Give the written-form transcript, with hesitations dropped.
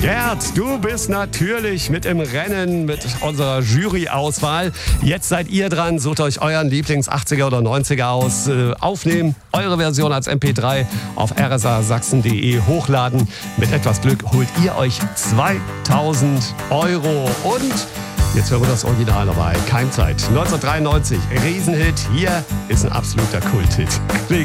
Gerd, du bist natürlich mit im Rennen mit unserer Jury-Auswahl. Jetzt seid ihr dran, sucht euch euren Lieblings-80er oder 90er aus, aufnehmen, eure Version als MP3 auf rsasachsen.de hochladen. Mit etwas Glück holt ihr euch 2.000 Euro. Und jetzt hören wir das Original dabei. Keimzeit, 1993, Riesenhit. Hier ist ein absoluter Kulthit.